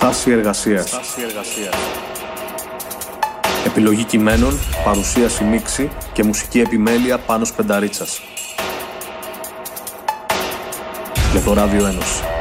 Στάση εργασίας. Επιλογή κειμένων, παρουσίαση μίξη και μουσική επιμέλεια Πάνος Πενταρίτσας. Για το Ράδιο Ένωση.